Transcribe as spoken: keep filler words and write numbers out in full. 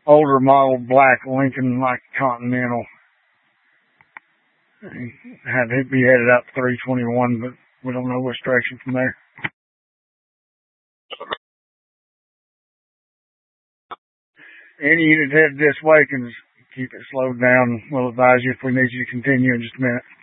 older model black Lincoln, like Continental. Had to be headed up three twenty-one, but we don't know which direction from there. Any unit headed this way can keep it slowed down. We'll advise you if we need you to continue in just a minute.